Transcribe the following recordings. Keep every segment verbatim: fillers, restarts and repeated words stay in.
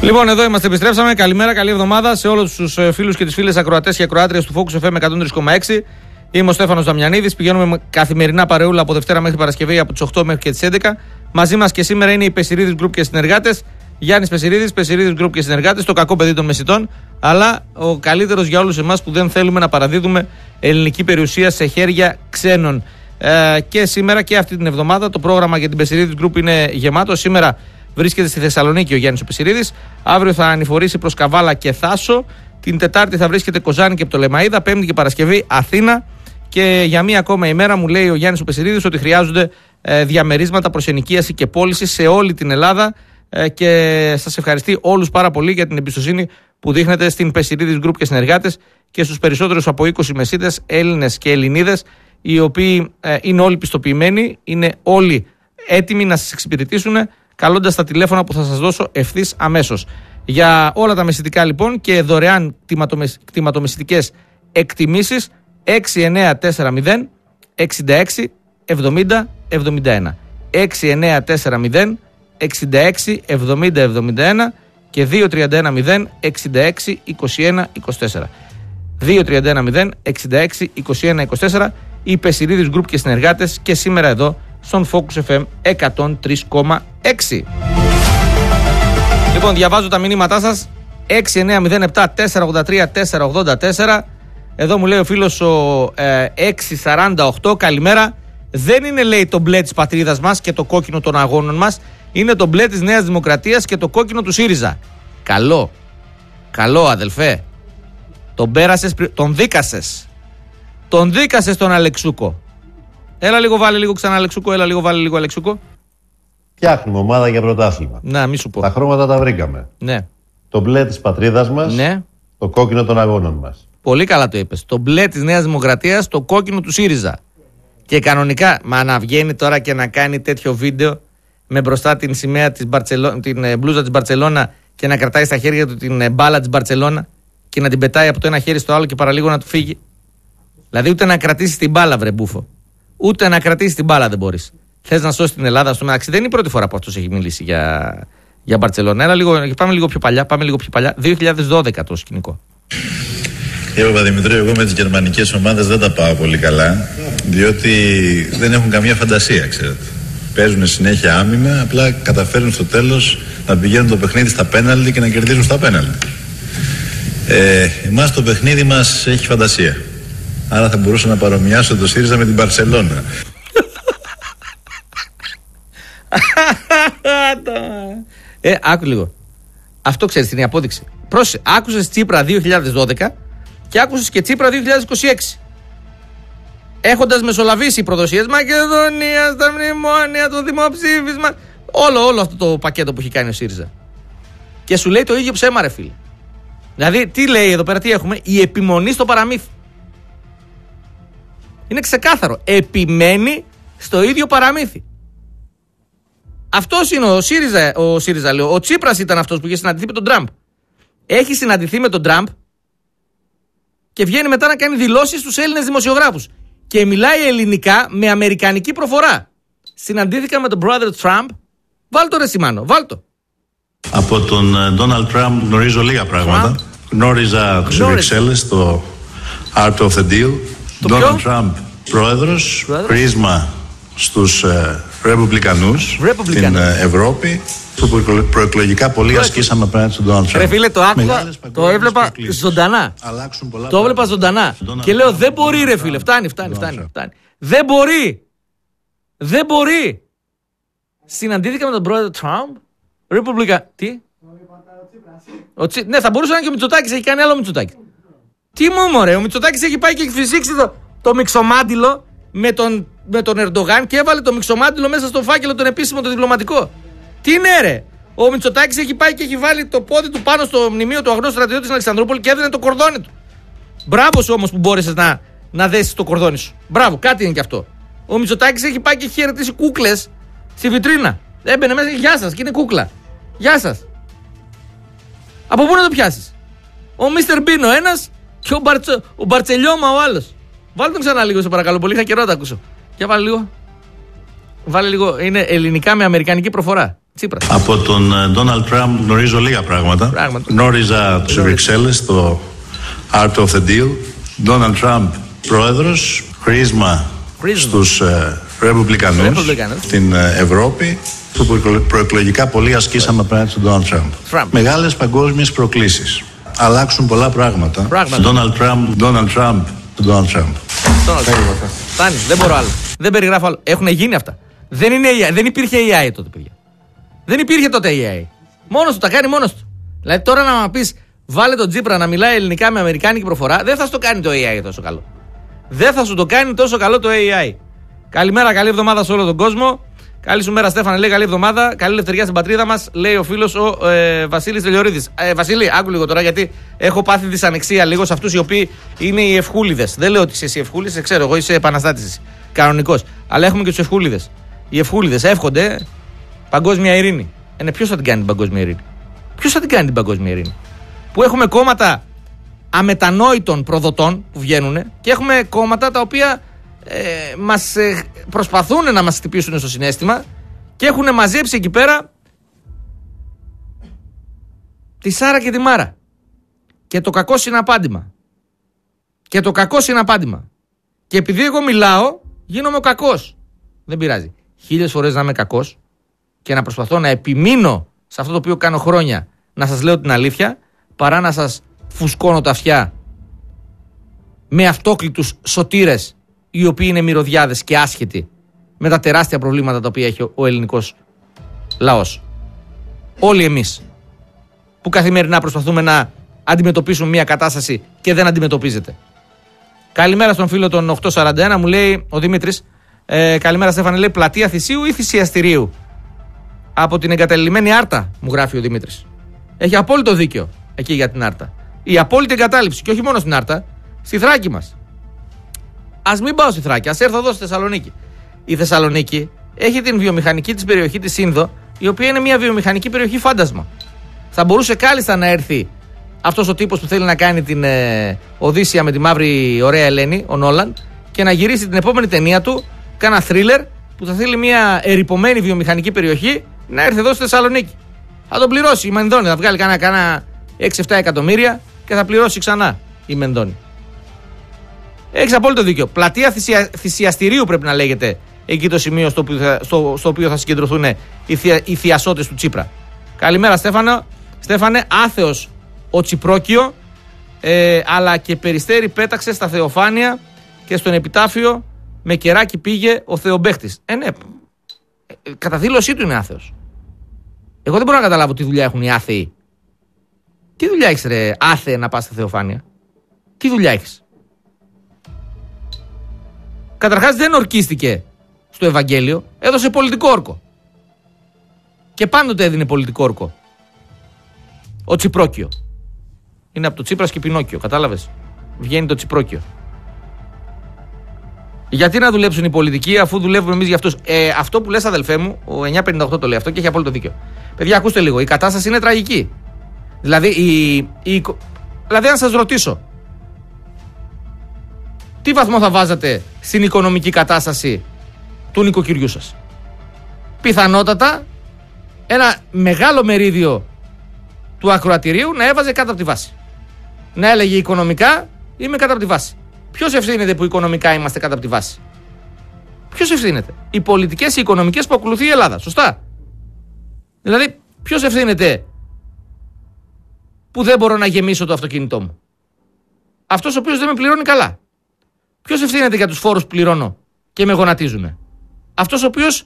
Λοιπόν, εδώ είμαστε, επιστρέψαμε. Καλημέρα, καλή εβδομάδα σε όλους τους φίλους και τις φίλες ακροατές και ακροάτριες του Focus εφ εμ εκατόν τρία κόμμα έξι. Είμαι ο Στέφανος Δαμιανίδης. Πηγαίνουμε καθημερινά παρεούλα από Δευτέρα μέχρι Παρασκευή από τις οκτώ μέχρι και τις έντεκα. Μαζί μας και σήμερα είναι η Πεσιρίδης Group και συνεργάτες. Γιάννης Πεσιρίδης, Πεσιρίδης Group και συνεργάτες. Το κακό παιδί των μεσητών. Αλλά ο καλύτερος για όλους εμάς που δεν θέλουμε να παραδίδουμε ελληνική περιουσία σε χέρια ξένων. Ε, και σήμερα και αυτή την εβδομάδα το πρόγραμμα για την Πεσιρίδης Group είναι γεμάτο. Σήμερα βρίσκεται στη Θεσσαλονίκη ο Γιάννης ο Πεσιρίδης. Αύριο θα ανηφορήσει προς Καβάλα και Θάσο. Την Τετάρτη θα βρίσκεται Κοζάνη και Πτολεμαΐδα. Πέμπτη και Παρασκευή Αθήνα. Και για μία ακόμα ημέρα μου λέει ο Γιάννης ο Πεσιρίδης ότι χρειάζονται ε, διαμερίσματα προς ενοικίαση και πώληση σε όλη την Ελλάδα. Ε, και σας ευχαριστεί όλους πάρα πολύ για την εμπιστοσύνη που δείχνετε στην Πεσιρίδης Group και συνεργάτες και στους περισσότερους από είκοσι μεσίτες, Έλληνες και Ελληνίδες, οι οποίοι ε, είναι όλοι πιστοποιημένοι, είναι όλοι έτοιμοι να σας εξυπηρετήσουν, καλώντας τα τηλέφωνα που θα σας δώσω ευθύς αμέσως. Για όλα τα μεσητικά λοιπόν και δωρεάν κτηματομεσητικές εκτιμήσεις έξι εννέα τέσσερα μηδέν εξήντα έξι εβδομήντα εβδομήντα ένα έξι εννέα τέσσερα μηδέν εξήντα έξι εβδομήντα εβδομήντα ένα και δύο τρία ένα μηδέν εξήντα έξι είκοσι ένα είκοσι τέσσερα δύο τρία ένα μηδέν εξήντα έξι είκοσι ένα είκοσι τέσσερα η Πεσιρίδης Group και συνεργάτες και σήμερα εδώ στον Focus εφ εμ εκατόν τρία κόμμα έξι. Λοιπόν, διαβάζω τα μηνύματά σας έξι εννέα μηδέν επτά τέσσερα ογδόντα τρία τέσσερα ογδόντα τέσσερα. Εδώ μου λέει ο φίλος ο ε, έξι σαράντα οκτώ, καλημέρα. Δεν είναι, λέει, το μπλε της πατρίδας μας και το κόκκινο των αγώνων μας. Είναι το μπλε της Νέας Δημοκρατίας και το κόκκινο του ΣΥΡΙΖΑ. Καλό. Καλό, αδελφέ. Τον πέρασες, τον δίκασες. Τον δίκασες τον Αλεξούκο. Έλα λίγο, βάλε λίγο ξανά Αλεξούκο. Έλα λίγο, βάλε λίγο Αλεξούκο. Φτιάχνουμε ομάδα για πρωτάθλημα. Να, μη σου πω. Τα χρώματα τα βρήκαμε. Ναι. Το μπλε της πατρίδας μας. Ναι. Το κόκκινο των αγώνων μας. Πολύ καλά το είπες. Το μπλε της Νέας Δημοκρατίας, το κόκκινο του ΣΥΡΙΖΑ. Και κανονικά, μα να βγαίνει τώρα και να κάνει τέτοιο βίντεο με μπροστά την σημαία της Μπαρτσελό... την μπλούζα της Μπαρτσελώνα και να κρατάει στα χέρια του την μπάλα της Μπαρτσελώνα και να την πετάει από το ένα χέρι στο άλλο και παραλίγο να του φύγει. Δηλαδή ούτε να κρατήσει την μπάλα, βρε μπούφο. Ούτε να κρατήσει την μπάλα δεν μπορείς. Θες να σώσει την Ελλάδα στο μεταξύ. Δεν είναι η πρώτη φορά που αυτός έχει μιλήσει για, για Μπαρτσελώνα. Έλα λίγο, πάμε λίγο πιο παλιά. Πάμε λίγο πιο παλιά. δύο χιλιάδες δώδεκα το σκηνικό. Κύριε Παπαδημητρίου, εγώ με τις γερμανικές ομάδες δεν τα πάω πολύ καλά, διότι δεν έχουν καμία φαντασία, ξέρετε. Παίζουν συνέχεια άμυνα, απλά καταφέρουν στο τέλος να πηγαίνουν το παιχνίδι στα πέναλτι και να κερδίζουν στα πέναλτι. Ε, εμάς το παιχνίδι μας έχει φαντασία. Άρα θα μπορούσα να παρομοιάσω το ΣΥΡΙΖΑ με την Μπαρσελόνα. ε, άκου λίγο. Αυτό ξέρεις, είναι η απόδειξη. Πρόσεχε, άκουσες Τσίπρα δύο χιλιάδες δώδεκα και άκουσες και Τσίπρα δύο χιλιάδες είκοσι έξι. Έχοντας μεσολαβήσει οι προδοσίες Μακεδονία, στα μνημόνια, το δημοψήφισμα. Όλο, όλο αυτό το πακέτο που έχει κάνει ο ΣΥΡΙΖΑ. Και σου λέει το ίδιο ψέμα, ρε φίλε. Δηλαδή, τι λέει εδώ πέρα, τι έχουμε, η επιμονή στο παραμύθι. Είναι ξεκάθαρο. Επιμένει στο ίδιο παραμύθι. Αυτός είναι ο ΣΥΡΙΖΑ, ο ΣΥΡΙΖΑ λέω. Ο Τσίπρας ήταν αυτός που είχε συναντηθεί με τον Τραμπ. Έχει συναντηθεί με τον Τραμπ και βγαίνει μετά να κάνει δηλώσεις στους Έλληνες δημοσιογράφους. Και μιλάει ελληνικά με αμερικανική προφορά. Συναντήθηκα με τον brother Trump. Βάλ' το ρε Σιμάνο, βάλ' το. Από τον Donald Trump γνωρίζω λίγα πράγματα. Trump. Γνώριζα τους Βρυξέλλες, το Art of the Deal. Το Donald ποιο? Trump πρόεδρος, χρήσμα στους ε, Ρεπουμπλικανούς στην ε, Ευρώπη. Που προεκλογικά πολύ ασκήσαμε απέναντι στον Donald Trump. Ρε φίλε, το άκουγα, το έβλεπα ζωντανά. Το έβλεπα ζωντανά. Και λέω δεν μπορεί ρε φίλε, φτάνει, φτάνει, φτάνει, φτάνει. Δεν μπορεί. Δεν μπορεί. Συναντήθηκα με τον πρόεδρο Τραμπ. Ρεπουμπλικα... Τι? Ο Τσι... Ναι, θα μπορούσε να είναι και ο Μητσοτάκης, έχει κάνει άλλο Μητσοτάκης. Τι μου μωρέ, ο Μητσοτάκης έχει πάει και έχει φυσήξει το, το μιξομάντιλο με τον, με τον Ερντογάν και έβαλε το μιξομάντιλο μέσα στο φάκελο τον επίσημο, το διπλωματικό. Τι είναι ρε, ο Μητσοτάκης έχει πάει και έχει βάλει το πόδι του πάνω στο μνημείο του αγνώστου στρατιώτη στην Αλεξανδρούπολη και έδινε το κορδόνι του. Μπράβο σου όμως που μπόρεσες να, να δέσεις το κορδόνι σου. Μπράβο, κάτι είναι κι αυτό. Ο Μητσοτάκης έχει πάει και έχει χαιρετήσει κούκλες στη βιτρίνα. Έμπαινε μέσα, γεια σας, και είναι κούκλα. Γεια σας. Από πού να το πιάσεις? Ο Μίστερ Μπίν ο ένας και ο, Μπαρτσο, ο Μπαρτσελιώμα ο άλλος. Βάλτε τον ξανά λίγο, σε παρακαλώ πολύ. Είχα καιρό να τα ακούσω. Για βάλε λίγο. Βάλε λίγο, είναι ελληνικά με αμερικανική προφορά. Τσίπρας. Από τον Ντόναλντ Τραμπ γνωρίζω λίγα πράγματα. πράγματα. Γνώριζα τους Βρυξέλλες, το Art of the Deal. Ντόναλντ Τραμπ πρόεδρος, χρήσμα στους ε, Ρεπουμπλικανούς στην ε, Ευρώπη, που προεκλογικά πολύ ασκήσαμε απέναντι στον Ντόναλντ Τραμπ. Μεγάλες παγκόσμιες προκλήσεις. Αλλάξουν πολλά πράγματα. Ντόναλντ Τραμπ, Ντόναλντ Τραμπ, Ντόναλντ Τραμπ. Φτάνει, δεν μπορώ άλλο. Δεν περιγράφω άλλο. Έχουν γίνει αυτά. Δεν, είναι, δεν υπήρχε έι άι τότε, παιδιά. Δεν υπήρχε τότε έι άι. Μόνος του, τα κάνει μόνος του. Δηλαδή τώρα να μου πεις, βάλε τον Τσίπρα να μιλάει ελληνικά με αμερικάνικη προφορά, δεν θα σου το κάνει το έι άι τόσο καλό. Δεν θα σου το κάνει τόσο καλό το έι άι. Καλημέρα, καλή εβδομάδα σε όλο τον κόσμο. Καλή σου μέρα, Στέφανε, λέει καλή εβδομάδα. Καλή ελευθερία στην πατρίδα μας, λέει ο φίλος ο ε, Βασίλης Τελειορίδης. Ε, Βασίλη, άκου λίγο τώρα, γιατί έχω πάθει δυσανεξία λίγο σε αυτούς οι οποίοι είναι οι ευχούλιδες. Δεν λέω ότι είσαι εσύ ευχούλης, ξέρω εγώ, είσαι επαναστάτης. Κανονικός. Αλλά έχουμε και τους ευχούλιδες. Οι ευχούλιδες εύχονται παγκόσμια ειρήνη. Ε, ποιος θα την κάνει την παγκόσμια ειρήνη? Ποιος θα την κάνει την παγκόσμια ειρήνη? Που έχουμε κόμματα αμετανόητων προδοτών που βγαίνουν και έχουμε κόμματα τα οποία ε, μας ε, προσπαθούν να μας χτυπήσουν στο συναίσθημα και έχουν μαζέψει εκεί πέρα τη Σάρα και τη Μάρα. Και το κακό συναπάντημα. Και το κακό συναπάντημα. Και επειδή εγώ μιλάω, γίνομαι ο κακός. Δεν πειράζει. Χίλιες φορές να είμαι κακός και να προσπαθώ να επιμείνω σε αυτό το οποίο κάνω χρόνια, να σας λέω την αλήθεια, παρά να σας φουσκώνω τα αυτιά με αυτόκλητους σωτήρες οι οποίοι είναι μυρωδιάδες και άσχετοι με τα τεράστια προβλήματα τα οποία έχει ο ελληνικός λαός. Όλοι εμείς που καθημερινά προσπαθούμε να αντιμετωπίσουμε μια κατάσταση και δεν αντιμετωπίζεται. Καλημέρα στον φίλο των οκτακόσια σαράντα ένα, μου λέει ο Δημήτρης. Ε, καλημέρα Στέφανε, λέει πλατεία Θησίου ή Θησιαστηρίου? Από την εγκαταλειμμένη Άρτα, μου γράφει ο Δημήτρης. Έχει απόλυτο δίκιο εκεί για την Άρτα. Η απόλυτη εγκατάλειψη, και όχι μόνο στην Άρτα, στη Θράκη μας. Ας μην πάω στη Θράκη, ας έρθω εδώ στη Θεσσαλονίκη. Η Θεσσαλονίκη έχει την βιομηχανική της περιοχή της Σύνδο, η οποία είναι μια βιομηχανική περιοχή φάντασμα. Θα μπορούσε κάλλιστα να έρθει αυτός ο τύπος που θέλει να κάνει την ε, Οδύσσεια με τη μαύρη ωραία Ελένη, ο Νόλαν, και να γυρίσει την επόμενη ταινία του, κάνα θρίλερ που θα θέλει μια ερειπωμένη βιομηχανική περιοχή να έρθει εδώ στη Θεσσαλονίκη. Θα τον πληρώσει η Μενδώνη, θα βγάλει κάνα, κάνα έξι εφτά εκατομμύρια και θα πληρώσει ξανά η Μενδώνη. Έχεις απόλυτο δίκιο. Πλατεία θυσια, Θυσιαστηρίου πρέπει να λέγεται εκεί το σημείο στο οποίο θα, στο, στο οποίο θα συγκεντρωθούν οι, θεια, οι θειασότες του Τσίπρα. Καλημέρα Στέφανο. Στέφανε, άθεος ο Τσιπρόκιο, ε, αλλά και Περιστέρι πέταξε στα Θεοφάνεια και στον επιτάφιο με κεράκι πήγε ο Θεομπαίχτης. Ε, ναι, κατά δήλωσή του είναι άθεος. Εγώ δεν μπορώ να καταλάβω τι δουλειά έχουν οι άθεοι. Τι δουλειά έχεις ρε άθεε να πας στα Θεοφάνεια? Τι δουλειά έχεις? Καταρχάς δεν ορκίστηκε στο Ευαγγέλιο, έδωσε πολιτικό όρκο. Και πάντοτε έδινε πολιτικό όρκο. Ο Τσιπρόκιο. Είναι από το Τσίπρας και Πινόκιο, κατάλαβες? Βγαίνει το Τσιπρόκιο. Γιατί να δουλέψουν οι πολιτικοί αφού δουλεύουμε εμείς για αυτούς? Ε, αυτό που λες αδελφέ μου, ο εννιακόσια πενήντα οκτώ το λέει αυτό και έχει απόλυτο δίκιο. Παιδιά, ακούστε λίγο, η κατάσταση είναι τραγική. Δηλαδή, η, η, δηλαδή αν σας ρωτήσω, τι βαθμό θα βάζατε στην οικονομική κατάσταση του νοικοκυριού σας? Πιθανότατα ένα μεγάλο μερίδιο του ακροατηρίου να έβαζε κάτω από τη βάση. Να έλεγε οικονομικά είμαι κάτω από τη βάση. Ποιος ευθύνεται που οικονομικά είμαστε κάτω από τη βάση? Ποιος ευθύνεται? Οι πολιτικές, οι οικονομικές που ακολουθεί η Ελλάδα. Σωστά. Δηλαδή, ποιος ευθύνεται που δεν μπορώ να γεμίσω το αυτοκίνητό μου? Αυτός ο οποίος δεν με πληρώνει καλά. Ποιος ευθύνεται για τους φόρους που πληρώνω και με γονατίζουνε? Αυτός ο οποίος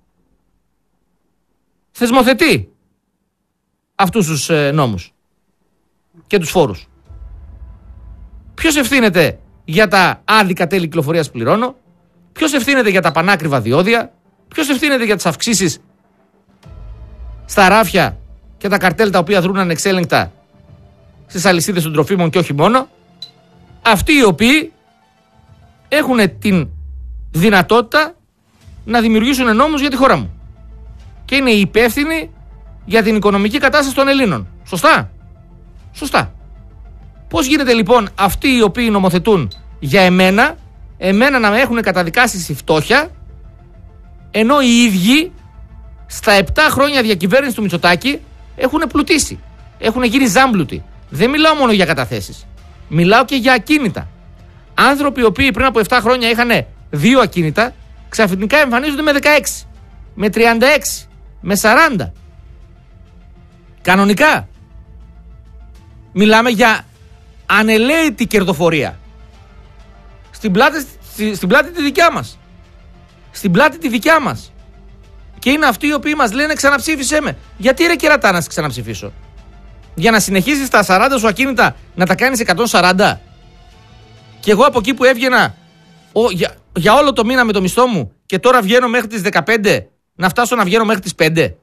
θεσμοθετεί αυτούς τους ε, νόμους και τους φόρους. Ποιος ευθύνεται για τα άδικα τέλη κυκλοφορίας που πληρώνω? Ποιος ευθύνεται για τα πανάκριβα διόδια? Ποιος ευθύνεται για τις αυξήσεις στα ράφια και τα καρτέλ τα οποία δρούν ανεξέλεγκτα στις αλυσίδες των τροφίμων και όχι μόνο? Αυτοί οι οποίοι έχουν την δυνατότητα να δημιουργήσουν νόμους για τη χώρα μου και είναι υπεύθυνοι για την οικονομική κατάσταση των Ελλήνων. Σωστά? Σωστά. Πώς γίνεται λοιπόν αυτοί οι οποίοι νομοθετούν για εμένα, εμένα να με έχουν καταδικάσει στη φτώχεια, Ενώ οι ίδιοι στα επτά χρόνια διακυβέρνηση του Μητσοτάκη έχουν πλουτίσει. Έχουν γίνει ζάμπλουτοι. Δεν μιλάω μόνο για καταθέσεις. Μιλάω και για ακίνητα. Άνθρωποι οι οποίοι πριν από επτά χρόνια είχαν δύο ακίνητα, ξαφνικά εμφανίζονται με δεκαέξι, με τριάντα έξι, με σαράντα. Κανονικά. Μιλάμε για ανελαίτη κερδοφορία. Στην πλάτη, στη, στην πλάτη τη δικιά μας. Στην πλάτη τη δικιά μας. Και είναι αυτοί οι οποίοι μας λένε ξαναψήφισέ με. Γιατί ρε κερατά να σε ξαναψηφίσω? Για να συνεχίσεις τα σαράντα σου ακίνητα να τα κάνεις εκατόν σαράντα. Και εγώ από εκεί που έβγαινα ο, για, για όλο το μήνα με το μισθό μου και τώρα βγαίνω μέχρι τις δεκαπέντε, να φτάσω να βγαίνω μέχρι τις πέντε.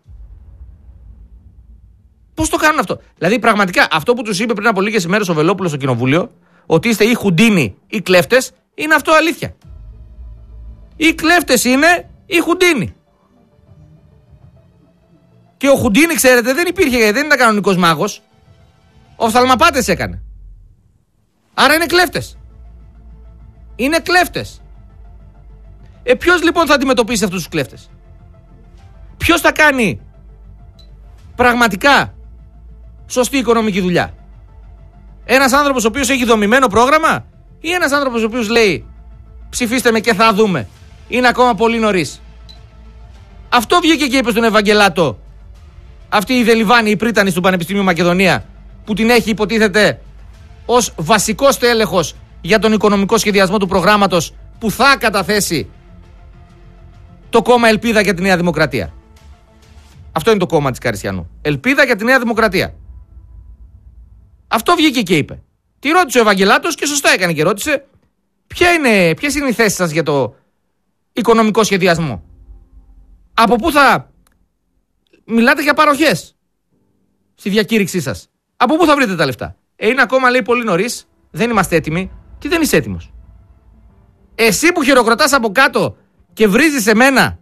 Πώς το κάνουν αυτό? Δηλαδή πραγματικά αυτό που τους είπε πριν από λίγες ημέρες ο Βελόπουλος στο κοινοβούλιο, ότι είστε ή Χουντίνοι ή κλέφτες, είναι αυτό αλήθεια. Ή κλέφτες είναι ή Χουντίνοι. Και ο Χουντίνη, ξέρετε, δεν υπήρχε, δεν ήταν κανονικός μάγος. Οφθαλμαπάτες έκανε. Άρα είναι κλέφτες. Είναι κλέφτες. Ε, ποιος λοιπόν θα αντιμετωπίσει αυτούς τους κλέφτες? Ποιος θα κάνει πραγματικά σωστή οικονομική δουλειά? Ένας άνθρωπος ο οποίος έχει δομημένο πρόγραμμα, ή ένας άνθρωπος ο οποίος λέει ψηφίστε με και θα δούμε? Είναι ακόμα πολύ νωρίς. Αυτό βγήκε και είπε στον Ευαγγελάτο αυτή η Δελιβάνη, η πρίτανης του Πανεπιστημίου Μακεδονία, που την έχει υποτίθεται ως βασικός τέλεχος για τον οικονομικό σχεδιασμό του προγράμματος που θα καταθέσει το κόμμα Ελπίδα για τη Νέα Δημοκρατία. Αυτό είναι το κόμμα της Καριστιανού. Ελπίδα για τη Νέα Δημοκρατία. Αυτό βγήκε και είπε. Τη ρώτησε ο Ευαγγελάτος και σωστά έκανε και ρώτησε ποια είναι, ποιες είναι οι θέσεις σας για το οικονομικό σχεδιασμό. Από πού θα... Μιλάτε για παροχές στη διακήρυξή σας. Από πού θα βρείτε τα λεφτά? Ε, είναι ακόμα, λέει, πολύ νωρίς. Δεν είμαστε έτοιμοι. Τι δεν είσαι έτοιμος? Εσύ που χειροκροτάς από κάτω και βρίζεις εμένα,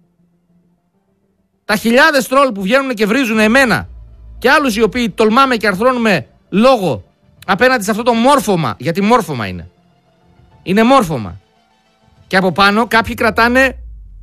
τα χιλιάδες τρόλ που βγαίνουν και βρίζουν εμένα και άλλους οι οποίοι τολμάμε και αρθρώνουμε λόγο απέναντι σε αυτό το μόρφωμα, γιατί μόρφωμα είναι. Είναι μόρφωμα. Και από πάνω κάποιοι κρατάνε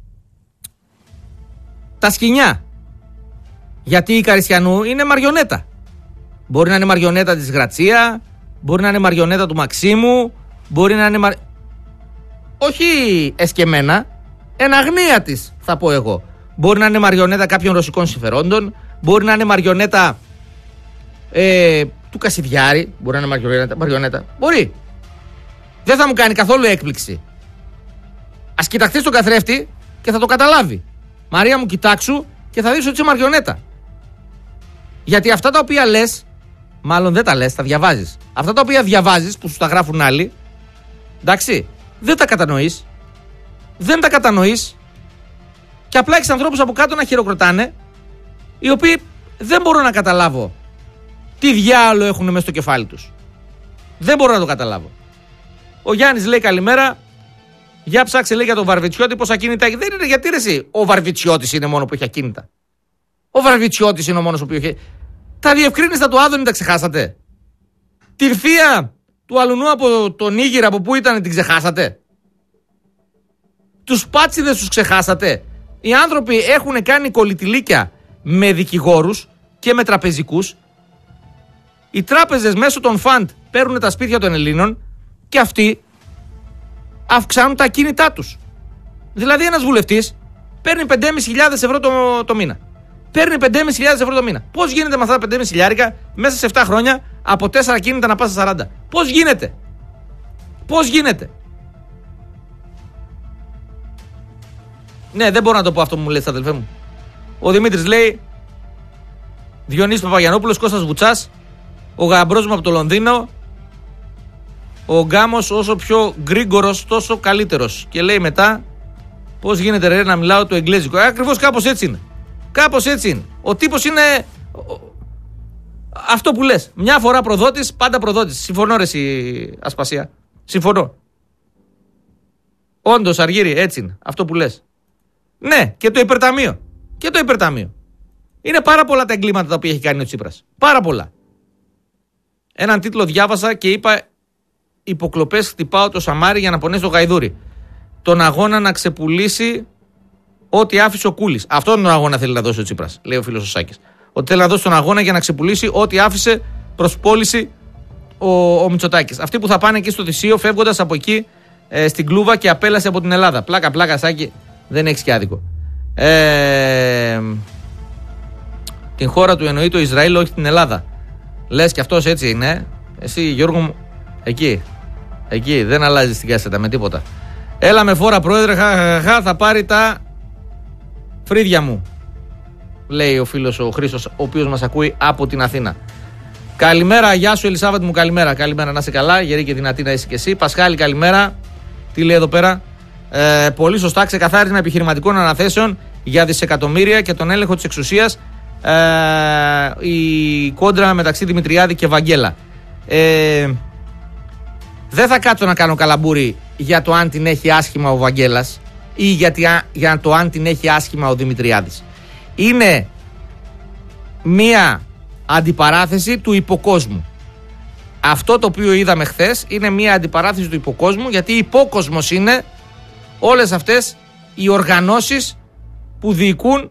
τα σκοινιά. Γιατί η Καριστιανού είναι μαριονέτα. Μπορεί να είναι μαριονέτα της Γρατσία, μπορεί να είναι μαριονέτα του Μαξίμου, μπορεί να είναι μαρ... όχι εσκεμμένα, εν αγνία της θα πω εγώ. Μπορεί να είναι μαριονέτα κάποιων ρωσικών συμφερόντων, μπορεί να είναι μαριονέτα ε, του Κασιδιάρη, μπορεί να είναι μαριονέτα, μαριονέτα. Μπορεί. Δεν θα μου κάνει καθόλου έκπληξη. Ας κοιταχθεί στον καθρέφτη και θα το καταλάβει. Μαρία μου, κοιτάξου και θα δεις ότι είσαι μαριονέτα. Γιατί αυτά τα οποία λες, μάλλον δεν τα λες, τα διαβάζεις. Αυτά τα οποία διαβάζεις που σου τα γράφουν άλλοι, εντάξει, δεν τα κατανοείς. Δεν τα κατανοείς. Και απλά έχεις ανθρώπους από κάτω να χειροκροτάνε, οι οποίοι δεν μπορώ να καταλάβω τι διάολο έχουν μέσα στο κεφάλι τους. Δεν μπορώ να το καταλάβω. Ο Γιάννης λέει καλημέρα. Για ψάξε, λέει, για τον Βαρβιτσιώτη πόσα ακίνητα έχει. Δεν είναι, γιατί ρε εσύ, ο Βαρβιτσιώτης είναι μόνο που έχει ακίνητα. Ο Βαρβιτσιώτης είναι ο μόνος που έχει. Τα διευκρίνηστα του Άδωνη τα ξεχάσατε? Την θεία του αλουνού από τον Νίγηρα, από πού ήταν, την ξεχάσατε? Τους πάτσιδες τους ξεχάσατε? Οι άνθρωποι έχουν κάνει κολλητηλίκια με δικηγόρους και με τραπεζικούς. Οι τράπεζες μέσω των φαντ παίρνουν τα σπίτια των Ελλήνων και αυτοί αυξάνουν τα ακίνητά τους. Δηλαδή ένας βουλευτής παίρνει πέντε χιλιάδες πεντακόσιες ευρώ το, το μήνα. Παίρνει πέντε χιλιάδες πεντακόσιες ευρώ το μήνα. Πώς γίνεται με αυτά τα πέντε χιλιάδες χιλιάρικα μέσα σε επτά χρόνια από τέσσερα ακίνητα να πας στα σαράντα? Πώς γίνεται? Πώς γίνεται? Ναι, δεν μπορώ να το πω αυτό που μου λέτε, αδελφέ μου. Ο Δημήτρης λέει Διονύσης Παπαγιαννόπουλος, Κώστας Βουτσάς, ο γαμπρός μου από το Λονδίνο. Ο γκάμος όσο πιο γρήγορος τόσο καλύτερος. Και λέει μετά, πώς γίνεται ρε να μιλάω το εγγλέζικο? Ε, ακριβώς κάπως έτσι είναι. Κάπως έτσι είναι. Ο τύπος είναι αυτό που λες. Μια φορά προδότης, πάντα προδότης. Συμφωνώ ρε εσύ, Ασπασία. Συμφωνώ. Όντως, Αργύρι, έτσι είναι. Αυτό που λες. Ναι, και το υπερταμείο. Και το υπερταμείο. Είναι πάρα πολλά τα εγκλήματα τα οποία έχει κάνει ο Τσίπρας. Πάρα πολλά. Έναν τίτλο διάβασα και είπα υποκλοπές χτυπάω το Σαμάρι για να πονέσει το Γαϊδούρι. Τον αγώνα να ξεπουλήσει ό,τι άφησε ο Κούλης. Αυτόν τον αγώνα θέλει να δώσει ο Τσίπρας, λέει ο φίλος ο Σάκης. Ότι θέλει να δώσει τον αγώνα για να ξεπουλήσει ό,τι άφησε προς πώληση ο, ο Μητσοτάκης. Αυτοί που θα πάνε εκεί στο Θησίο, φεύγοντας από εκεί ε, στην Κλούβα και απέλαση από την Ελλάδα. Πλάκα, πλάκα, Σάκη, δεν έχεις και άδικο. Ε, την χώρα του εννοεί το Ισραήλ, όχι την Ελλάδα. Λες και αυτός έτσι είναι. Εσύ, Γιώργο μου, εκεί. Εκεί δεν αλλάζει την κάσετα με τίποτα. Έλα με φόρα, πρόεδρε, χα, χα, χα, θα πάρει τα φρύδια μου, λέει ο φίλος ο Χρήστος, ο οποίος μας ακούει από την Αθήνα. Καλημέρα, γεια σου Ελισάβετ μου, καλημέρα. Καλημέρα, να είσαι καλά, γερή και δυνατή να είσαι και εσύ. Πασχάλη, καλημέρα. Τι λέει εδώ πέρα? Ε, πολύ σωστά, ξεκαθάρισμα επιχειρηματικών αναθέσεων για δισεκατομμύρια και τον έλεγχο της εξουσίας. Ε, η κόντρα μεταξύ Δημητριάδη και Βαγγέλα. Ε, δεν θα κάτσω να κάνω καλαμπούρι για το αν την έχει άσχημα ο Βαγγέλας ή γιατί, για το αν την έχει άσχημα ο Δημητριάδης. Είναι μία αντιπαράθεση του υποκόσμου. Αυτό το οποίο είδαμε χθες είναι μία αντιπαράθεση του υποκόσμου, γιατί υπόκοσμος είναι όλες αυτές οι οργανώσεις που διοικούν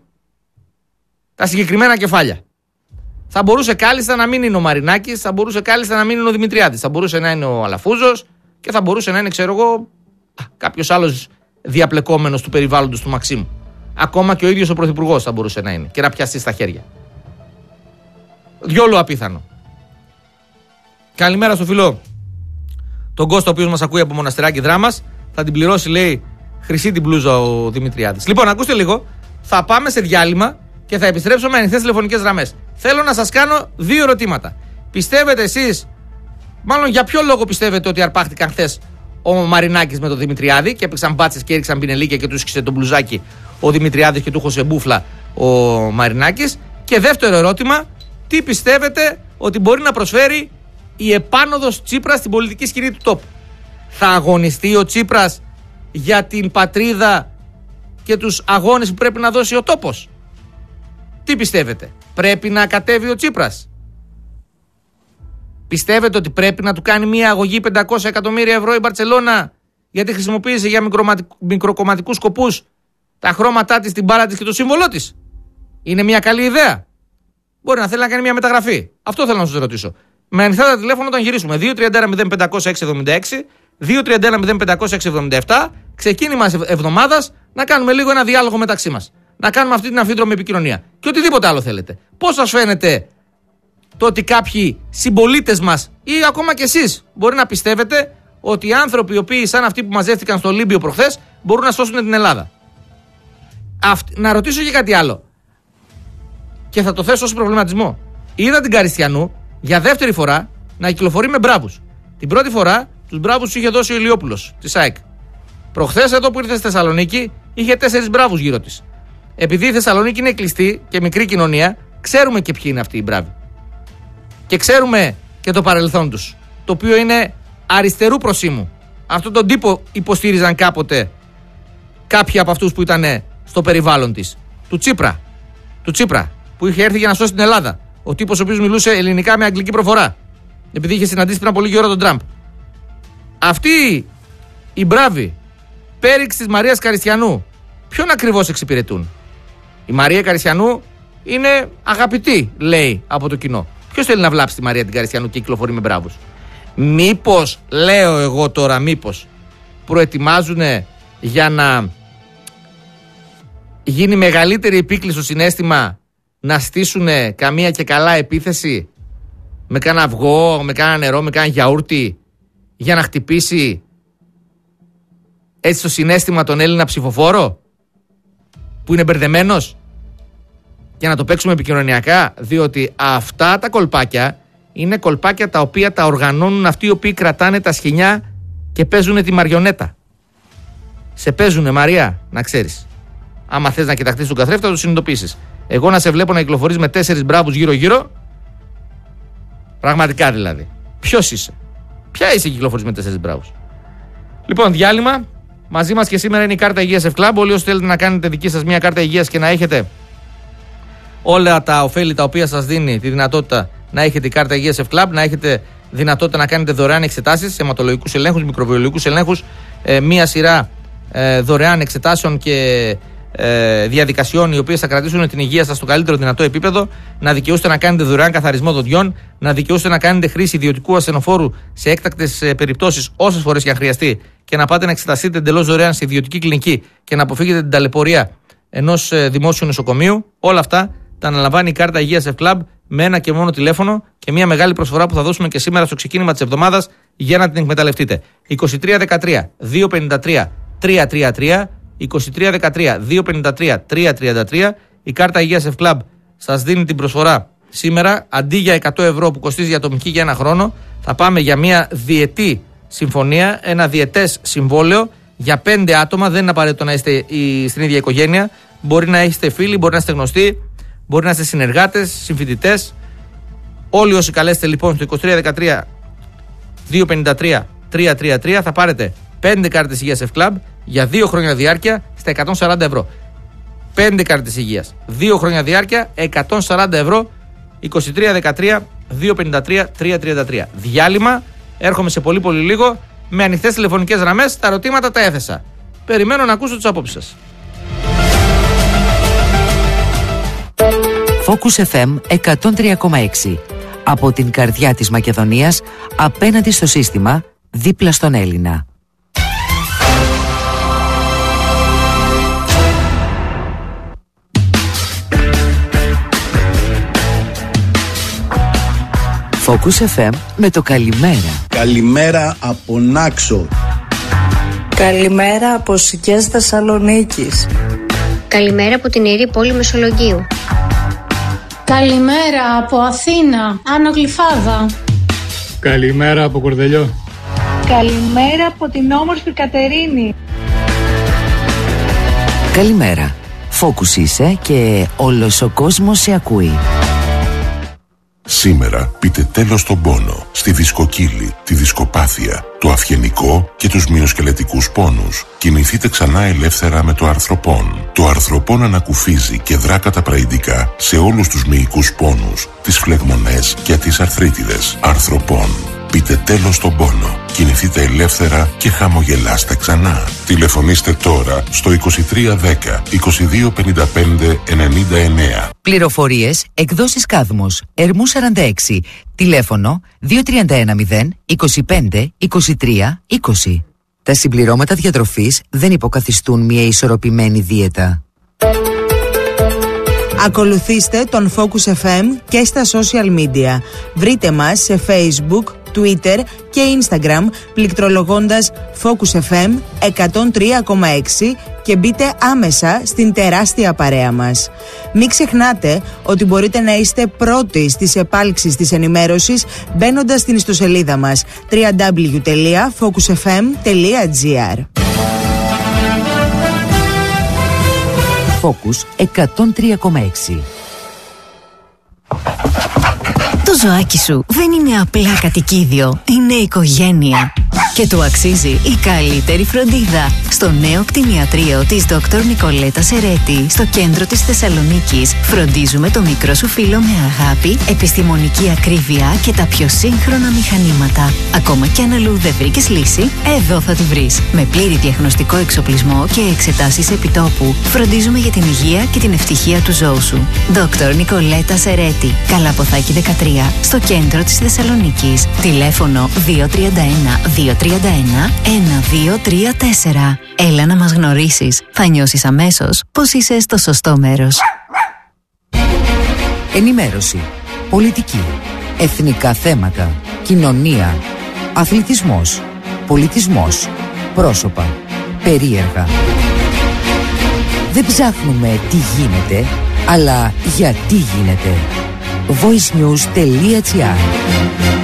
τα συγκεκριμένα κεφάλια. Θα μπορούσε κάλλιστα να μην είναι ο Μαρινάκης, θα μπορούσε κάλλιστα να μην είναι ο Δημητριάδης, θα μπορούσε να είναι ο Αλαφούζος και θα μπορούσε να είναι, ξέρω εγώ, κάποιος άλλος διαπλεκόμενος του περιβάλλοντος του Μαξίμου. Ακόμα και ο ίδιος ο Πρωθυπουργός θα μπορούσε να είναι και να πιαστεί στα χέρια. Διόλου απίθανο. Καλημέρα στο φίλο τον Κώστα, ο οποίος μας ακούει από Μοναστεράκι Δράμας. Θα την πληρώσει, λέει, χρυσή την μπλούζα ο Δημητριάδης. Λοιπόν, ακούστε λίγο, θα πάμε σε διάλειμμα και θα επιστρέψω με ανοιχτές τηλεφωνικές γραμμές. Θέλω να σας κάνω δύο ερωτήματα. Πιστεύετε εσείς, μάλλον για ποιο λόγο πιστεύετε ότι αρπάχτηκαν χθες ο Μαρινάκης με τον Δημητριάδη και έπαιξαν μπάτσες και έριξαν πινελίκια και του σκίσε τον μπλουζάκι ο Δημητριάδης και του χώσε μπούφλα ο Μαρινάκης? Και δεύτερο ερώτημα, τι πιστεύετε ότι μπορεί να προσφέρει η επάνωδος Τσίπρας στην πολιτική σκηνή του τόπου? Θα αγωνιστεί ο Τσίπρας για την πατρίδα και τους αγώνες που πρέπει να δώσει ο τόπος? Τι πιστεύετε? Πρέπει να κατέβει ο Τσίπρας? Πιστεύετε ότι πρέπει να του κάνει μια αγωγή πεντακόσια εκατομμύρια ευρώ η Μπαρτσελώνα γιατί χρησιμοποίησε για μικροκομματικούς σκοπούς τα χρώματά της, την μπάλα της και το σύμβολό της? Είναι μια καλή ιδέα? Μπορεί να θέλει να κάνει μια μεταγραφή. Αυτό θέλω να σας ρωτήσω. Με ανοιχτά τα τηλέφωνα όταν γυρίσουμε. δύο τρία ένα μηδέν πέντε μηδέν έξι εβδομήντα έξι, δύο τρία ένα μηδέν πέντε έξι εβδομήντα επτά. Ξεκίνημα εβδομάδας να κάνουμε λίγο ένα διάλογο μεταξύ μας. Να κάνουμε αυτή την αμφίδρομη επικοινωνία. Και οτιδήποτε άλλο θέλετε. Πώς σας φαίνεται το ότι κάποιοι συμπολίτες μας ή ακόμα και εσείς μπορεί να πιστεύετε ότι οι άνθρωποι οι οποίοι σαν αυτοί που μαζεύτηκαν στο Ολύμπιο προχθές μπορούν να σώσουν την Ελλάδα? Αυτ... Να ρωτήσω και κάτι άλλο. Και θα το θέσω ως προβληματισμό. Είδα την Καριστιανού για δεύτερη φορά να κυκλοφορεί με μπράβους. Την πρώτη φορά τους μπράβους τους είχε δώσει ο Ηλιόπουλος της ΑΕΚ. Προχθές εδώ που ήρθε στη Θεσσαλονίκη είχε τέσσερις μπράβους γύρω της. Επειδή η Θεσσαλονίκη είναι κλειστή και μικρή κοινωνία, ξέρουμε και ποιοι είναι αυτοί οι μπράβοι. Και ξέρουμε και το παρελθόν τους, το οποίο είναι αριστερού προσήμου. Αυτόν τον τύπο υποστήριζαν κάποτε κάποιοι από αυτούς που ήταν στο περιβάλλον της. Του Τσίπρα. Του Τσίπρα, που είχε έρθει για να σώσει την Ελλάδα. Ο τύπος ο οποίος μιλούσε ελληνικά με αγγλική προφορά. Επειδή είχε συναντήσει πριν από λίγη ώρα τον Τραμπ. Αυτοί οι μπράβοι πέριξ της Μαρίας Καριστιανού, ποιον ακριβώς εξυπηρετούν? Η Μαρία Καριστιανού είναι αγαπητή, λέει, από το κοινό. Ποιος θέλει να βλάψει τη Μαρία την Καριστιανού και κυκλοφορεί με μπράβους? Μήπως, λέω εγώ τώρα, μήπως προετοιμάζουν για να γίνει μεγαλύτερη επίκληση στο συναίσθημα να στήσουν καμία και καλά επίθεση με κάνα αυγό, με κάνα νερό, με κάνα γιαούρτι για να χτυπήσει έτσι στο συναίσθημα τον Έλληνα ψηφοφόρο που είναι μπερδεμένος, για να το παίξουμε επικοινωνιακά? Διότι αυτά τα κολπάκια είναι κολπάκια τα οποία τα οργανώνουν αυτοί οι οποίοι κρατάνε τα σχοινιά και παίζουν τη μαριονέτα. Σε παίζουνε, Μαρία, να ξέρεις. Άμα θες να κοιταχτείς τον καθρέφτη, θα το συνειδητοποιήσεις. Εγώ να σε βλέπω να κυκλοφορείς με τέσσερις μπράβους γύρω-γύρω. Πραγματικά δηλαδή. Ποιος είσαι? Ποια είσαι κυκλοφορείς με τέσσερις μπράβους? Λοιπόν, διάλειμμα. Μαζί μας και σήμερα είναι η κάρτα υγείας F-Club. Όλοι όσοι θέλετε να κάνετε δική σας μια κάρτα υγείας και να έχετε όλα τα ωφέλη τα οποία σας δίνει τη δυνατότητα να έχετε η κάρτα υγείας F-Club, να έχετε δυνατότητα να κάνετε δωρεάν εξετάσεις, αιματολογικούς ελέγχους, μικροβιολογικούς ελέγχους, ε, μία σειρά ε, δωρεάν εξετάσεων και ε, διαδικασιών οι οποίες θα κρατήσουν την υγεία σας στο καλύτερο δυνατό επίπεδο, να δικαιούστε να κάνετε δωρεάν καθαρισμό δοντιών, να δικαιούστε να κάνετε χρήση ιδιωτικού ασθενοφόρου σε έκτακτες ε, περιπτώσεις όσες φορές και αν χρειαστεί και να πάτε να εξεταστείτε εντελώς δωρεάν σε ιδιωτική κλινική και να αποφύγετε την ταλαιπωρία ενός ε, δημόσιου νοσοκομείου. Όλα αυτά τα αναλαμβάνει η κάρτα υγείας F-Club με ένα και μόνο τηλέφωνο και μια μεγάλη προσφορά που θα δώσουμε και σήμερα στο ξεκίνημα της εβδομάδας για να την εκμεταλλευτείτε. είκοσι τρία δεκατρία δύο πενήντα τρία τρία τρία τρία, είκοσι τρία δεκατρία δύο πενήντα τρία τρία τριάντα τρία. Η κάρτα υγείας F-Club σας δίνει την προσφορά σήμερα. Αντί για εκατό ευρώ που κοστίζει η ατομική για ένα χρόνο, θα πάμε για μια διετή συμφωνία, ένα διετές συμβόλαιο για πέντε άτομα. Δεν είναι απαραίτητο να είστε στην ίδια οικογένεια. Μπορεί να είστε φίλοι, μπορεί να είστε γνωστοί, μπορεί να είστε συνεργάτες, συμφοιτητές. Όλοι όσοι καλέσετε λοιπόν στο είκοσι τρία δεκατρία δύο πενήντα τρία τρία τριάντα τρία θα πάρετε πέντε κάρτες υγείας F-Club για δύο χρόνια διάρκεια στα εκατόν σαράντα ευρώ. πέντε κάρτες υγείας, δύο χρόνια διάρκεια, εκατόν σαράντα ευρώ. είκοσι τρία δεκατρία δύο πενήντα τρία τρία τριάντα τρία. Διάλειμμα, έρχομαι σε πολύ πολύ λίγο με ανοιχτές τηλεφωνικές γραμμές. Τα ερωτήματα τα έθεσα. Περιμένω να ακούσω τις απόψεις σας. Focus εφ εμ εκατόν τρία κόμμα έξι. Από την καρδιά της Μακεδονίας, απέναντι στο σύστημα, δίπλα στον Έλληνα. Focus εφ εμ με το καλημέρα. Καλημέρα από Νάξο. Καλημέρα από Σικές Θεσσαλονίκης. Καλημέρα από την ιερή πόλη Μεσολογγίου. Καλημέρα από Αθήνα, Άνω Γλυφάδα. Καλημέρα από Κορδελιό. Καλημέρα από την όμορφη Κατερίνη. Καλημέρα. Focus είσαι και όλος ο κόσμος σε ακούει. Σήμερα πείτε τέλος στον πόνο, στη δισκοκύλη, τη δισκοπάθεια, το αυγενικό και τους μυοσκελετικούς πόνους. Κινηθείτε ξανά ελεύθερα με το αρθροπόν. Το αρθροπόν ανακουφίζει και δρά καταπραϊντικά σε όλους τους μυϊκούς πόνους, τις φλεγμονές και τις αρθρίτιδες. Αρθροπόν. Πείτε τέλος στον πόνο. Κινηθείτε ελεύθερα και χαμογελάστε ξανά. Τηλεφωνήστε τώρα στο είκοσι τρία δέκα είκοσι δύο πενήντα πέντε ενενήντα εννέα. Πληροφορίες, εκδόσεις Κάδμος, Ερμού σαράντα έξι. Τηλέφωνο δύο τρία ένα μηδέν είκοσι πέντε είκοσι τρία είκοσι. Τα συμπληρώματα διατροφής δεν υποκαθιστούν μια ισορροπημένη δίαιτα. Ακολουθήστε τον Focus εφ εμ και στα social media. Βρείτε μας σε Facebook, Twitter και Instagram πληκτρολογώντας Focus εφ εμ εκατόν τρία κόμμα έξι και μπείτε άμεσα στην τεράστια παρέα μας. Μην ξεχνάτε ότι μπορείτε να είστε πρώτοι στις επάλξεις της ενημέρωσης μπαίνοντας στην ιστοσελίδα μας double-u double-u double-u τελεία focus f m τελεία g r. Focus εκατόν τρία κόμμα έξι. Το ζωάκι σου δεν είναι απλά κατοικίδιο, είναι οικογένεια. Και του αξίζει η καλύτερη φροντίδα. Στο νέο κτηνιατρίο της Δόκτωρ Νικολέτα Σερέτη, στο κέντρο της Θεσσαλονίκης, φροντίζουμε το μικρό σου φίλο με αγάπη, επιστημονική ακρίβεια και τα πιο σύγχρονα μηχανήματα. Ακόμα κι αν αλλού δεν βρήκες λύση, εδώ θα τη βρεις. Με πλήρη διαγνωστικό εξοπλισμό και εξετάσεις επιτόπου, φροντίζουμε για την υγεία και την ευτυχία του ζώου σου. Δόκτωρ Νικολέτα Σερέτη, Καλαποθάκη δεκατρία, στο κέντρο της Θεσσαλονίκης. Τηλέφωνο δύο τρία ένα δύο τρία ένα ένα δύο τρία τέσσερα. Έλα να μας γνωρίσεις. Θα νιώσεις αμέσως πως είσαι στο σωστό μέρος. Ενημέρωση, πολιτική, εθνικά θέματα, κοινωνία, αθλητισμός, πολιτισμός, πρόσωπα, περίεργα. Δεν ψάχνουμε τι γίνεται, αλλά γιατί γίνεται. voice news τελεία gr